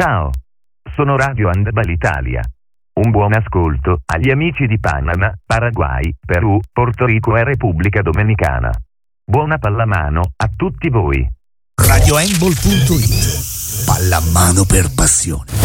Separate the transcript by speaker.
Speaker 1: Ciao, sono Radio Handball Italia. Un buon ascolto agli amici di Panama, Paraguay, Perù, Porto Rico e Repubblica Dominicana. Buona pallamano a tutti voi.
Speaker 2: RadioHandball.it. Pallamano per passione.